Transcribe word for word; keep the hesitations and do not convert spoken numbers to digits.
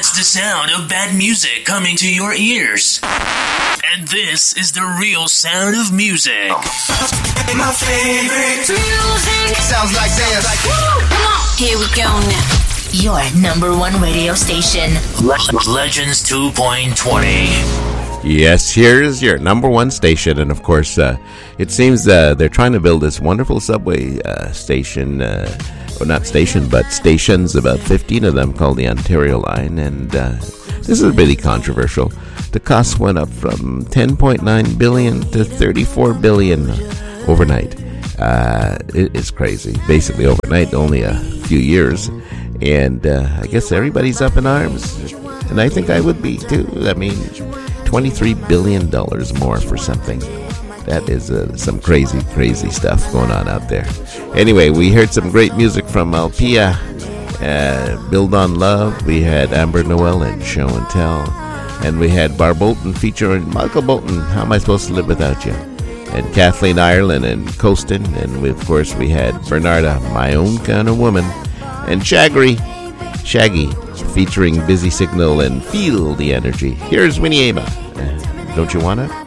That's the sound of bad music coming to your ears. And this is the real sound of music. My favorite music sounds like this. Come on, here we go now. Your number one radio station. Legends two point twenty. Yes, here's your number one station. And of course, uh, it seems uh, they're trying to build this wonderful subway uh, station. Uh, well, not station, but stations, about fifteen of them, called the Ontario Line. And uh, this is really controversial. The cost went up from ten point nine billion dollars to thirty-four billion dollars overnight. Uh, it, it's crazy. Basically overnight, only a few years. And uh, I guess everybody's up in arms. And I think I would be too. I mean, twenty-three billion dollars more for something. That is uh, some crazy, crazy stuff going on out there. Anyway, we heard some great music from Alpia, uh, Build on Love. We had Amber Noel and Show and Tell. And we had Bar Bolton featuring Michael Bolton, How Am I Supposed to Live Without You? And Kathleen Ireland and Coastin'. And we, of course, we had Bernarda, My Own Kind of Woman. And Shaggy, Shaggy, featuring Busy Signal and Feel the Energy. Here's Winnie Aba. Uh, don't you wanna?